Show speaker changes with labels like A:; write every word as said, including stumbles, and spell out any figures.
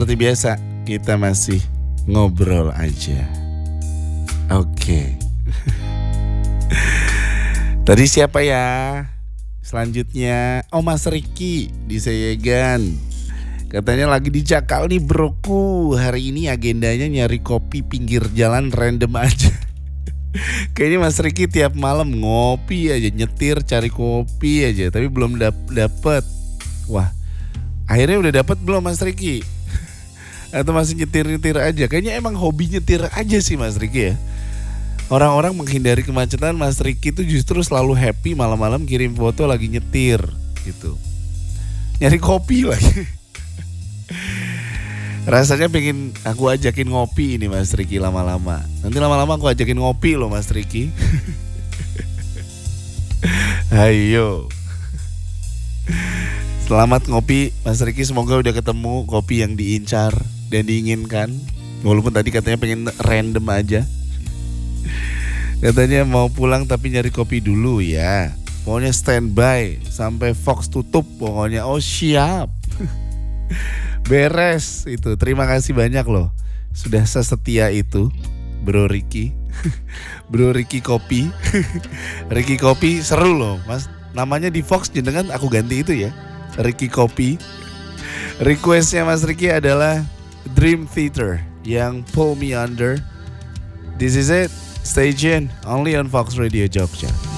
A: seperti biasa, kita masih ngobrol aja. Oke. Tadi siapa ya? Selanjutnya, oh Mas Riki di Sayegan. Katanya lagi di Jakal nih broku. Hari ini agendanya nyari kopi pinggir jalan random aja. Kayaknya Mas Riki tiap malam ngopi aja, nyetir cari kopi aja, tapi belum dap- dapet. Wah, akhirnya udah dapet belum Mas Riki? Atau masih nyetir-nyetir aja? Kayaknya emang hobi nyetir aja sih Mas Riki ya. Orang-orang menghindari kemacetan, Mas Riki tuh justru selalu happy malam-malam kirim foto lagi nyetir gitu. Nyari kopi lagi. Rasanya pengen aku ajakin ngopi ini Mas Riki lama-lama. Nanti lama-lama aku ajakin ngopi loh Mas Riki. Ayo. Selamat ngopi Mas Riki, semoga udah ketemu kopi yang diincar dan diinginkan. Walaupun tadi katanya pengen random aja. Katanya mau pulang tapi nyari kopi dulu ya. Pokoknya standby sampai Fox tutup pokoknya. Oh siap. Beres itu. Terima kasih banyak loh. Sudah sesetia itu Bro Riki. Bro Riki Kopi. Riki Kopi seru loh Mas. Namanya di Fox jenengan aku ganti itu ya, Riki Kopi. Requestnya Mas Riki adalah Dream Theater yang Pull Me Under. This is it. Stay tuned only on Fox Radio Jogja.